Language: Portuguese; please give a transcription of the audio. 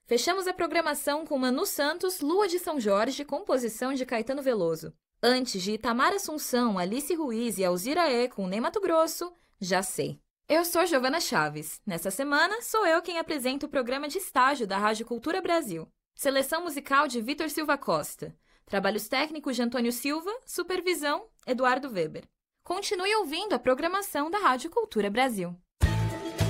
Fechamos a programação com Manu Santos, Lua de São Jorge, composição de Caetano Veloso. Antes de Itamar Assunção, Alice Ruiz e Alzira E com Ney Matogrosso, Já Sei. Eu sou Giovana Chaves. Nessa semana, sou eu quem apresenta o programa de estágio da Rádio Cultura Brasil. Seleção musical de Vitor Silva Costa. Trabalhos técnicos de Antônio Silva, supervisão Eduardo Weber. Continue ouvindo a programação da Rádio Cultura Brasil.